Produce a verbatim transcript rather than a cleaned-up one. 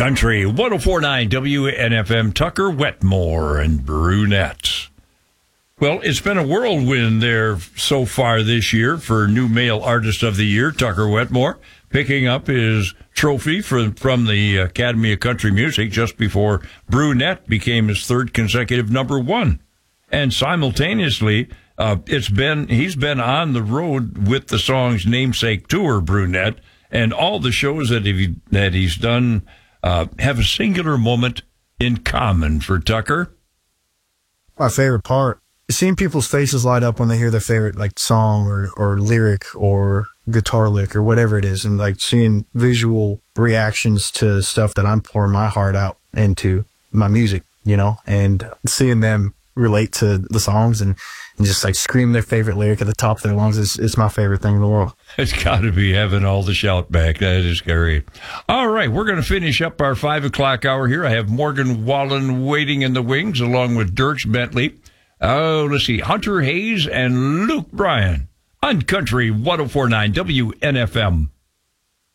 Country one oh four point nine W N F M, Tucker Wetmore and Brunette. Well, it's been a whirlwind there so far this year for New Male Artist of the Year, Tucker Wetmore, picking up his trophy for, from the Academy of Country Music just before Brunette became his third consecutive number one. And simultaneously, uh, it's been he's been on the road with the song's namesake tour, Brunette, and all the shows that he that he's done uh, have a singular moment in common for Tucker. My favorite part is seeing people's faces light up when they hear their favorite like song or, or lyric or guitar lick or whatever it is, and like seeing visual reactions to stuff that I'm pouring my heart out into my music, you know, and seeing them relate to the songs and, and just like scream their favorite lyric at the top of their lungs is it's my favorite thing in the world. It's got to be having all the shout back. That is great. All right, we're going to finish up our five o'clock hour here. I have Morgan Wallen waiting in the wings along with Dierks Bentley. Oh, let's see, Hunter Hayes and Luke Bryan on Country one oh four point nine W N F M.